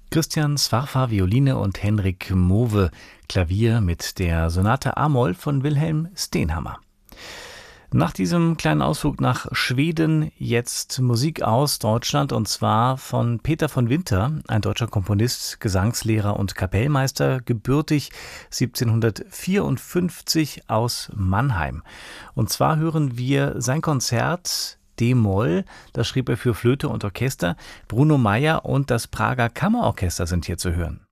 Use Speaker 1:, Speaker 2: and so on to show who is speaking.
Speaker 1: Christian Swarfa Violine und Henrik Mowe Klavier mit der Sonate a-Moll von Wilhelm Stenhammar. Nach diesem kleinen Ausflug nach Schweden jetzt Musik aus Deutschland, und zwar von Peter von Winter, ein deutscher Komponist, Gesangslehrer und Kapellmeister, gebürtig 1754 aus Mannheim. Und zwar hören wir sein Konzert D-Moll, das schrieb er für Flöte und Orchester. Bruno Meyer und das Prager Kammerorchester sind hier zu hören.